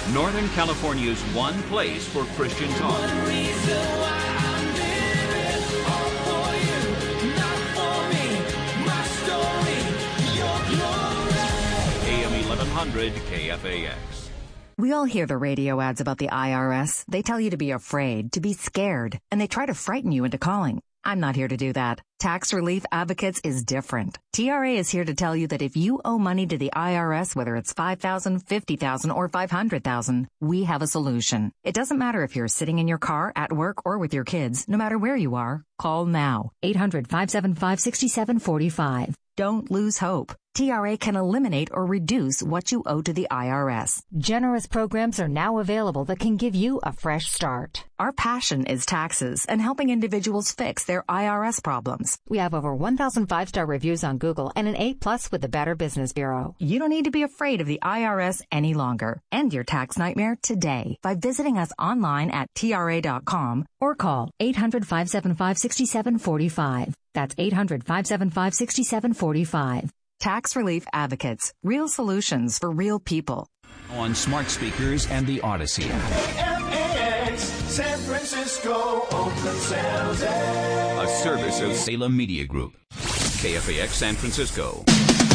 Northern California's one place for Christian talk. One reason why I'm living, all for you, not for me. My story, your glory. AM 1100 KFAX. We all hear the radio ads about the IRS. They tell you to be afraid, to be scared, and they try to frighten you into calling. I'm not here to do that. Tax Relief Advocates is different. TRA is here to tell you that if you owe money to the IRS, whether it's $5,000, $50,000, or $500,000, we have a solution. It doesn't matter if you're sitting in your car, at work, or with your kids. No matter where you are, call now. 800-575-6745. Don't lose hope. TRA can eliminate or reduce what you owe to the IRS. Generous programs are now available that can give you a fresh start. Our passion is taxes and helping individuals fix their IRS problems. We have over 1,000 5-star reviews on Google and an A+ with the Better Business Bureau. You don't need to be afraid of the IRS any longer. End your tax nightmare today by visiting us online at TRA.com or call 800-575-6745. That's 800-575-6745. Tax Relief Advocates. Real solutions for real people. On smart speakers and the Odyssey app. KFAX, San Francisco, Oakland, San Jose. A service of Salem Media Group. KFAX San Francisco.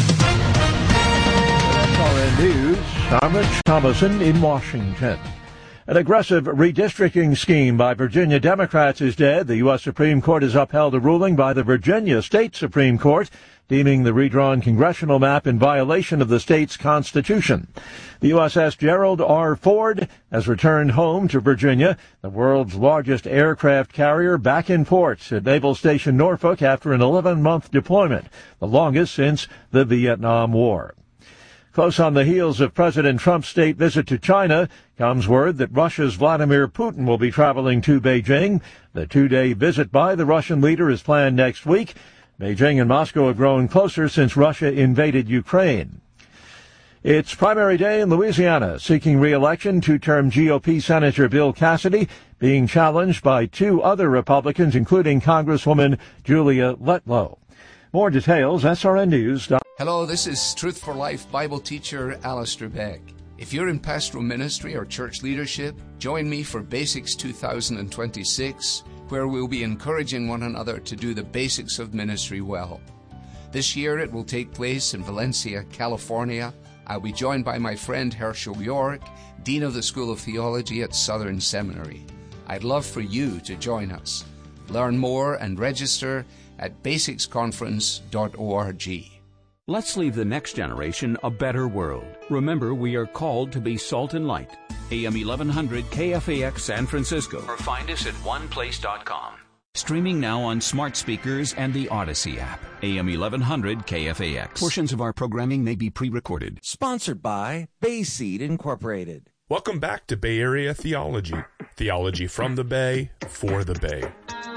SRN News, I'm Rich Thomason in Washington. An aggressive redistricting scheme by Virginia Democrats is dead. The U.S. Supreme Court has upheld a ruling by the Virginia State Supreme Court deeming the redrawn congressional map in violation of the state's constitution. The USS Gerald R. Ford has returned home to Virginia, the world's largest aircraft carrier, back in port at Naval Station Norfolk after an 11-month deployment, the longest since the Vietnam War. Close on the heels of President Trump's state visit to China comes word that Russia's Vladimir Putin will be traveling to Beijing. The two-day visit by the Russian leader is planned next week. Beijing and Moscow have grown closer since Russia invaded Ukraine. It's primary day in Louisiana, seeking re-election two-term GOP Senator Bill Cassidy, being challenged by two other Republicans, including Congresswoman Julia Letlow. More details, SRN News. Hello, this is Truth for Life Bible teacher Alistair Beck. If you're in pastoral ministry or church leadership, join me for Basics 2026, where we'll be encouraging one another to do the basics of ministry well. This year it will take place in Valencia, California. I'll be joined by my friend Herschel York, Dean of the School of Theology at Southern Seminary. I'd love for you to join us. Learn more and register at basicsconference.org. Let's leave the next generation a better world. Remember, we are called to be salt and light. AM 1100 KFAX San Francisco. Or find us at oneplace.com. Streaming now on smart speakers and the Odyssey app. AM 1100 KFAX. Portions of our programming may be pre-recorded. Sponsored by Bayseed Incorporated. Welcome back to Bay Area Theology. Theology from the Bay, for the Bay.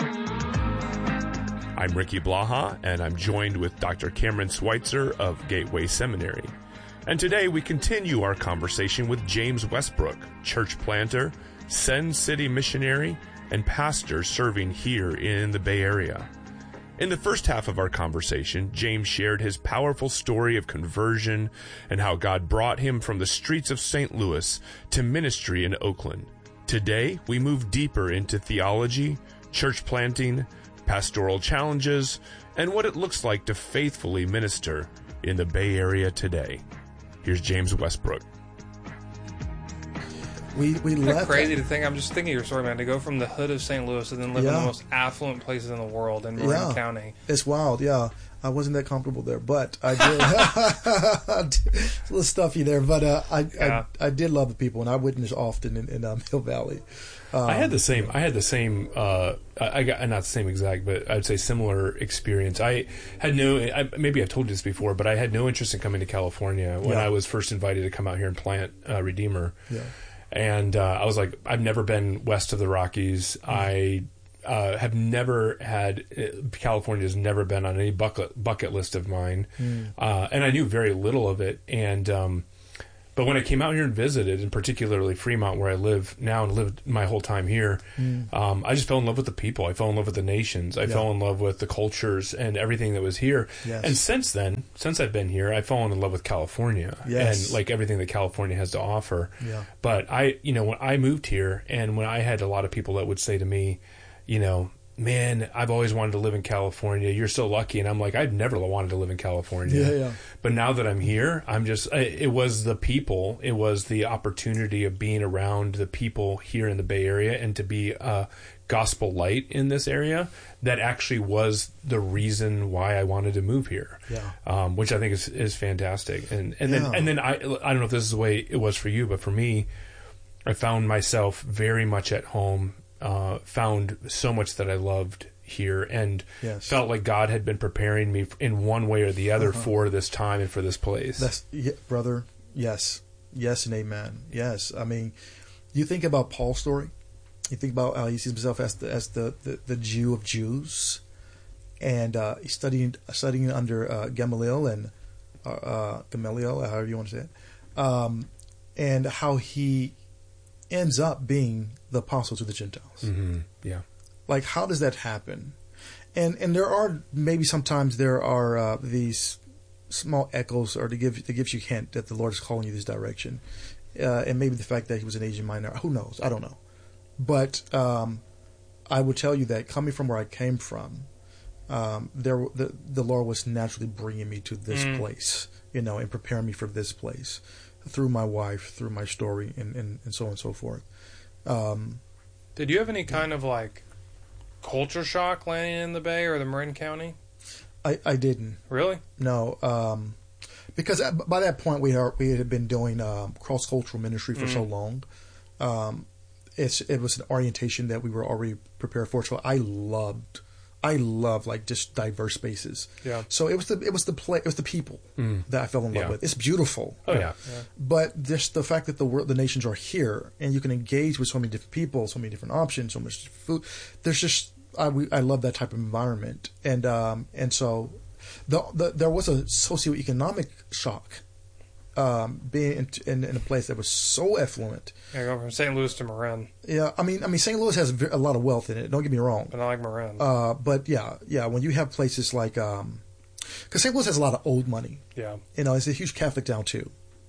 I'm Ricky Blaha, and I'm joined with Dr. Cameron Schweitzer of Gateway Seminary. And today we continue our conversation with James Westbrook, church planter, Send City missionary, and pastor serving here in the Bay Area. In the first half of our conversation, James shared his powerful story of conversion and how God brought him from the streets of St. Louis to ministry in Oakland. Today, we move deeper into theology, church planting, pastoral challenges, and what it looks like to faithfully minister in the Bay Area today. Here's James Westbrook. We left. Crazy to think. I'm just thinking of your story, man. To go from the hood of St. Louis and then live in the most affluent places in the world in Marin County. It's wild. Yeah, I wasn't that comfortable there, but I did. It's a little stuffy there, but I did love the people, and I witnessed often in Mill Valley. I had the same. I got not the same exact, but I'd say similar experience. I had maybe I've told you this before, but I had no interest in coming to California when I was first invited to come out here and plant Redeemer. Yeah. And I was like, I've never been west of the Rockies. I have never had California has never been on any bucket list of mine, and I knew very little of it. And But when I came out here and visited, and particularly Fremont, where I live now and lived my whole time here, I just fell in love with the people. I fell in love with the nations. I fell in love with the cultures and everything that was here. Yes. And since then, since I've been here, I've fallen in love with California and like everything that California has to offer. Yeah. But when I moved here, and when I had a lot of people that would say to me, man, I've always wanted to live in California. You're so lucky. And I'm like, I've never wanted to live in California. Yeah. But now that I'm here, it was the people. It was the opportunity of being around the people here in the Bay Area and to be a gospel light in this area that actually was the reason why I wanted to move here. Yeah. Which I think is fantastic. And then I don't know if this is the way it was for you, but for me, I found myself very much at home. Found so much that I loved here, and felt like God had been preparing me in one way or the other for this time and for this place. Brother, yes and amen. Yes, I mean, you think about Paul's story. You think about how he sees himself as the Jew of Jews, and he's studying under Gamaliel, however you want to say it, and how he ends up being the apostle to the Gentiles. Mm-hmm. Yeah. Like, how does that happen? And there are, maybe sometimes there are these small echoes, or that gives you a hint that the Lord is calling you this direction. And maybe the fact that he was an Asian minor, who knows? I don't know. But I would tell you that coming from where I came from, the Lord was naturally bringing me to this place, and preparing me for this place through my wife, through my story, and so on and so forth. Did you have any kind of like culture shock landing in the Bay or the Marin County? I didn't. Really? No. Because by that point we had been doing cross-cultural ministry for so long. It was an orientation that we were already prepared for. So I love like just diverse spaces. Yeah. So it was the people that I fell in love with. It's beautiful. Oh yeah. But just the fact that the nations are here and you can engage with so many different people, so many different options, so much food. There's just I love that type of environment, and so there was a socioeconomic shock. Being in a place that was so affluent. Yeah, go from St. Louis to Marin. Yeah, I mean, St. Louis has a lot of wealth in it. Don't get me wrong. But I like Marin. But yeah, when you have places like, because St. Louis has a lot of old money. Yeah. It's a huge Catholic town too.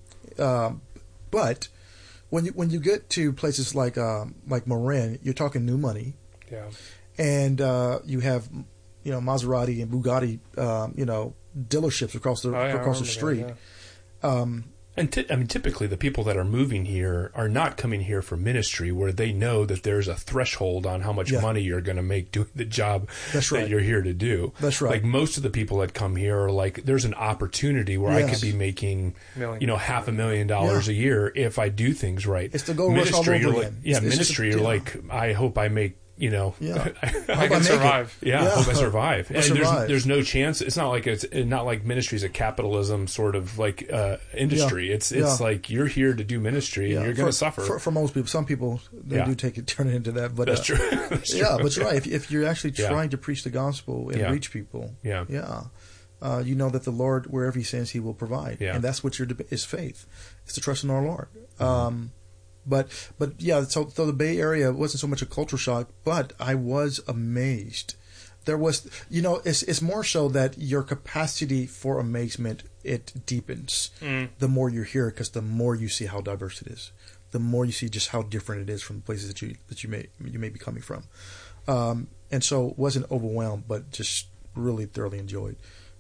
But when you get to places like Marin, you're talking new money. Yeah. And you have Maserati and Bugatti dealerships across the street. That, yeah. And typically the people that are moving here are not coming here for ministry, where they know that there's a threshold on how much money you're going to make doing the job that you're here to do. That's right. Like most of the people that come here are like, there's an opportunity where I could be making, $500,000 a year if I do things right. It's the gold rush all over again. Ministry, like, I hope I make, I can survive. I hope I survive. And survive. There's no chance. It's not like ministry is a capitalism sort of like industry. It's like you're here to do ministry and you're going to suffer. For most people, some people do turn it into that. But that's true. That's true. Yeah, but you're right. If you're actually trying to preach the gospel and reach people, you know that the Lord, wherever He sends, He will provide, and that's what is faith. It's to trust in our Lord. But yeah, so the Bay Area wasn't so much a culture shock, but I was amazed. There was, it's more so that your capacity for amazement, it deepens the more you're here, because the more you see how diverse it is, the more you see just how different it is from places that you may be coming from, and so wasn't overwhelmed, but just really thoroughly enjoyed.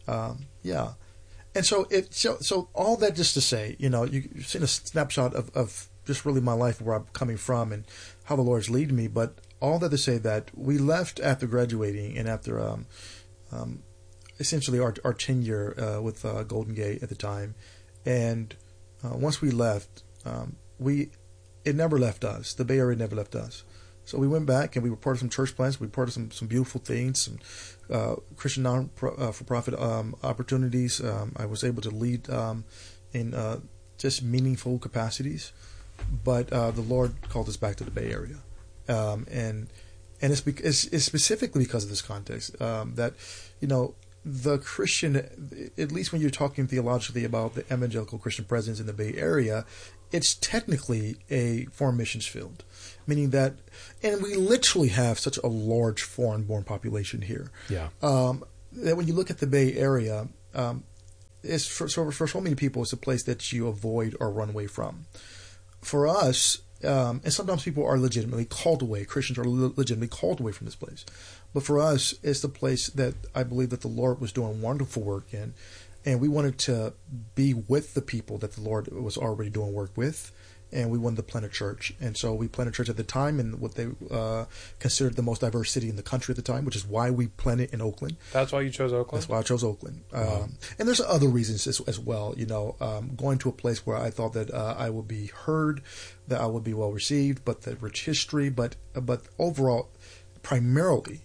And so all that just to say, you've seen a snapshot of just really my life, where I'm coming from and how the Lord's leading me. But all that to say that we left after graduating and after essentially our tenure with Golden Gate at the time. And once we left, it never left us. The Bay Area never left us. So we went back and we were part of some church plants. We were part of some beautiful things, some Christian non-for-profit opportunities. I was able to lead in just meaningful capacities. But the Lord called us back to the Bay Area, and it's specifically because of this context that the Christian, at least when you're talking theologically about the evangelical Christian presence in the Bay Area, it's technically a foreign missions field, meaning that, and we literally have such a large foreign-born population here. Yeah. That when you look at the Bay Area, it's for so many people, it's a place that you avoid or run away from. For us, and sometimes people are legitimately called away. Christians are legitimately called away from this place. But for us, it's the place that I believe that the Lord was doing wonderful work in. And we wanted to be with the people that the Lord was already doing work with. And we wanted to plant a church. And so we planted a church at the time in what they considered the most diverse city in the country at the time, which is why we planted in Oakland. That's why you chose Oakland? That's why I chose Oakland. And there's other reasons as well. Going to a place where I thought that I would be heard, that I would be well received, but the rich history. But overall, primarily,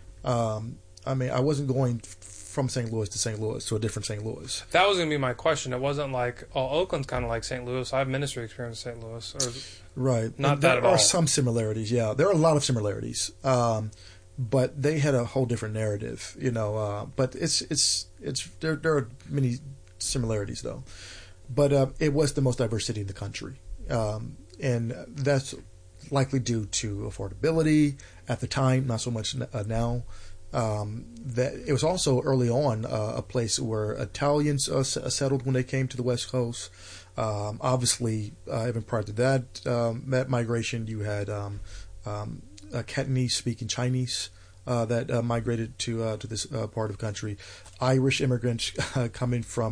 I wasn't going from St. Louis to a different St. Louis. That was going to be my question. It wasn't like, Oakland's kind of like St. Louis. I have ministry experience in St. Louis. Right. Not that at all. There are some similarities, yeah. There are a lot of similarities. But they had a whole different narrative, but there are many similarities, though. But it was the most diverse city in the country. And that's likely due to affordability at the time, not so much now. That it was also early on a place where Italians settled when they came to the West Coast. Obviously, even prior to that migration, you had Cantonese speaking Chinese that migrated to this part of the country. Irish immigrants coming from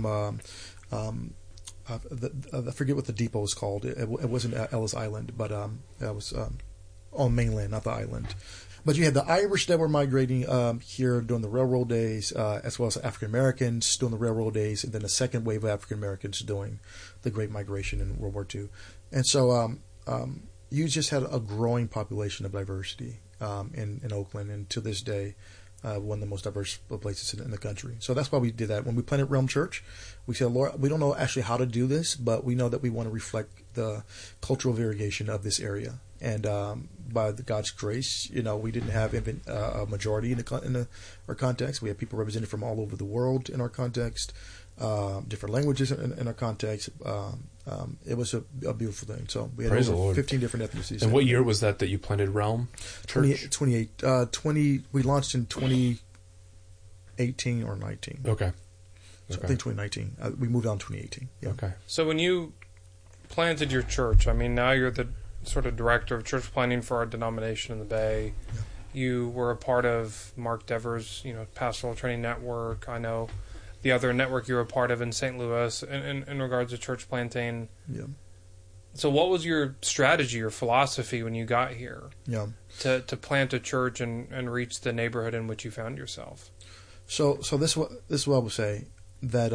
I forget what the depot was called. It wasn't Ellis Island, but it was on mainland, not the island. But you had the Irish that were migrating here during the railroad days, as well as African Americans during the railroad days, and then a second wave of African Americans during the Great Migration in World War II. And so you just had a growing population of diversity in Oakland, and to this day, one of the most diverse places in the country. So that's why we did that. When we planted Realm Church, we said, Lord, we don't know actually how to do this, but we know that we want to reflect the cultural variegation of this area. And by God's grace, we didn't have a majority in our context. We had people represented from all over the world in our context, different languages in our context. It was a beautiful thing. So we had Praise over the Lord. 15 different ethnicities. And what year was that you planted Realm Church? 20, we launched in 2018 or 19. Okay. So I think 2019. We moved on in 2018. Yeah. Okay. So when you planted your church, now you're the sort of director of church planning for our denomination in the Bay. Yeah. You were a part of Mark Dever's, Pastoral Training Network. I know the other network you were a part of in St. Louis in regards to church planting. Yeah. So what was your strategy or philosophy when you got here? Yeah. To plant a church and reach the neighborhood in which you found yourself? So this is what I would say, that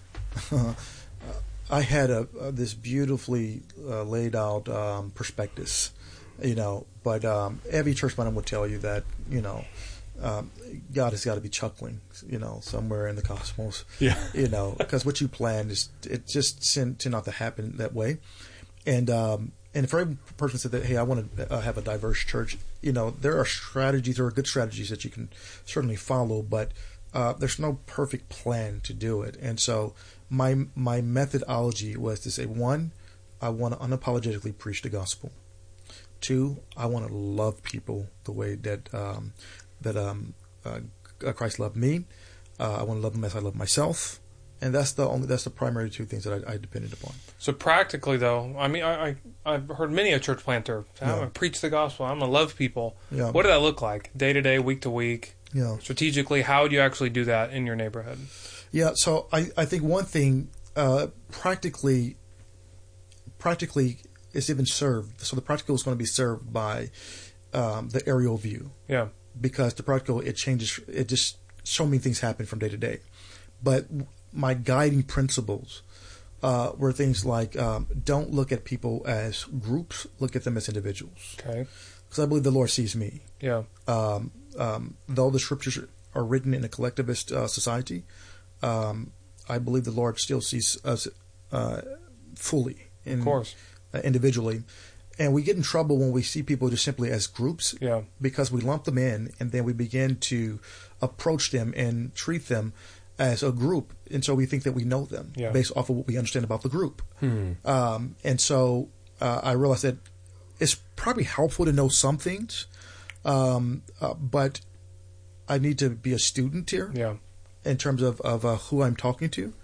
I had this beautifully laid out prospectus, but every church planter would tell you that, God has got to be chuckling, somewhere in the cosmos. Yeah. Because what you plan it just tend not to happen that way. And for every person said that, hey, I want to have a diverse church, there are good strategies that you can certainly follow, but there's no perfect plan to do it. And so my methodology was to say, 1, I want to unapologetically preach the gospel. 2, I want to love people the way that Christ loved me. I want to love them as I love myself. And that's the primary 2 things that I depended upon. So practically, though, I've heard many a church planter say, I'm going to preach the gospel, I'm going to love people. Yeah. What did that look like? Day to day, week to week? Yeah. Strategically, how would you actually do that in your neighborhood? Yeah, so I think one thing, practically is even served. So the practical is going to be served by the aerial view. Yeah. Because the practical, it changes, it just, so many things happen from day to day. But my guiding principles were things like, don't look at people as groups, look at them as individuals. Okay. Because I believe the Lord sees me. Yeah. Though the scriptures are written in a collectivist society, I believe the Lord still sees us fully, of course, individually. And we get in trouble when we see people just simply as groups, yeah, because we lump them in, and then we begin to approach them and treat them as a group, and so we think that we know them based off of what we understand about the group. And so I realized that it's probably helpful to know some things, but I need to be a student here in terms of who I'm talking to.